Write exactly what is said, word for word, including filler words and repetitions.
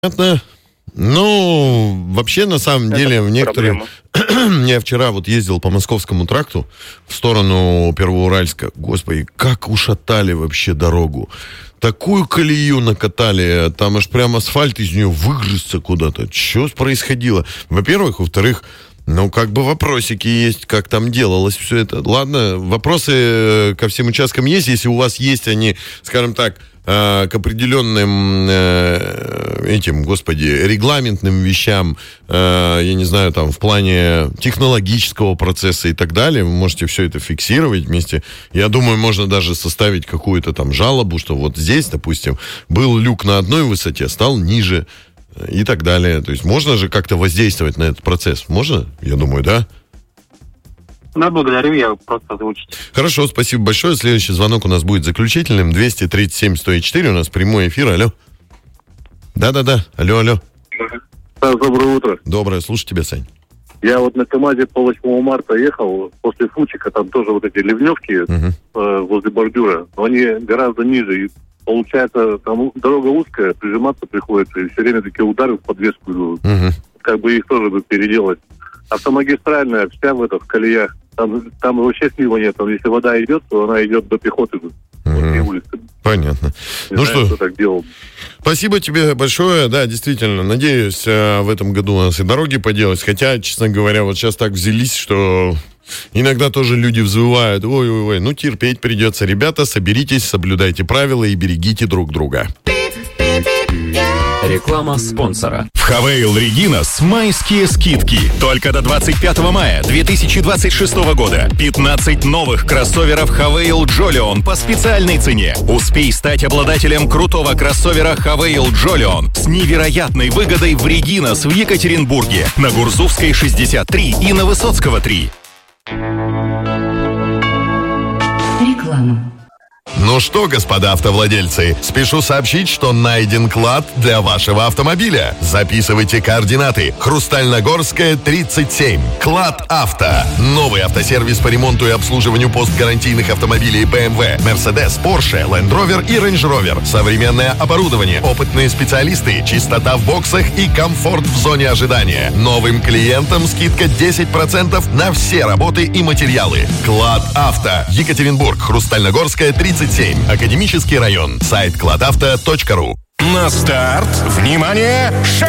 Понятно. Ну, вообще, на самом Это деле, в некоторых... Я вчера вот ездил по Московскому тракту в сторону Первоуральска. Господи, как ушатали вообще дорогу. Такую колею накатали, там аж прям асфальт из нее выгрызся куда-то. Что происходило? Во-первых. Во-вторых, ну, как бы вопросики есть, как там делалось все это. Ладно, вопросы ко всем участкам есть. Если у вас есть они, скажем так, к определенным этим, господи, регламентным вещам, я не знаю, там, в плане технологического процесса и так далее, вы можете все это фиксировать вместе. Я думаю, можно даже составить какую-то там жалобу, что вот здесь, допустим, был люк на одной высоте, стал ниже и так далее. То есть можно же как-то воздействовать на этот процесс? Можно? Я думаю, да? Да, благодарю, я просто озвучить. Хорошо, спасибо большое. Следующий звонок у нас будет заключительным. двести тридцать семь сто четыре, у нас прямой эфир. Алло. Да-да-да, алло, алло. Доброе утро. Доброе, слушаю тебя, Сань. Я вот на КамАЗе по восьмого марта ехал, после Фучика, там тоже вот эти ливневки uh-huh. э, возле бордюра, но они гораздо ниже. И получается, там дорога узкая, прижиматься приходится, и все время такие удары в подвеску идут. Uh-huh. Как бы их тоже бы переделать. Автомагистральная, вся в этих колеях. Там, там вообще слива нет. Там, если вода идет, то она идет до пехоты. Mm-hmm. Понятно. Не ну знаю, что, кто так делал. Спасибо тебе большое. Да, действительно, надеюсь, в этом году у нас и дороги поделать. Хотя, честно говоря, вот сейчас так взялись, что иногда тоже люди взвывают. Ой-ой-ой, ну терпеть придется. Ребята, соберитесь, соблюдайте правила и берегите друг друга. Реклама спонсора. В Хавейл Регинас майские скидки. Только до двадцать пятого мая две тысячи двадцать шестого года. пятнадцать новых кроссоверов Хавейл Джолион по специальной цене. Успей стать обладателем крутого кроссовера Хавейл Джолион с невероятной выгодой в Регинас в Екатеринбурге. На Гурзувской шестьдесят три и на Высоцкого три. Реклама. Ну что, господа автовладельцы, спешу сообщить, что найден клад для вашего автомобиля. Записывайте координаты. Хрустальногорская, тридцать семь. Клад Авто. Новый автосервис по ремонту и обслуживанию постгарантийных автомобилей бэ эм вэ, Mercedes, Porsche, Land Rover и Range Rover. Современное оборудование, опытные специалисты, чистота в боксах и комфорт в зоне ожидания. Новым клиентам скидка десять процентов на все работы и материалы. Клад Авто. Екатеринбург, Хрустальногорская, тридцать семь. Академический район. Сайт клад авто точка ру. На старт. Внимание! Шаг!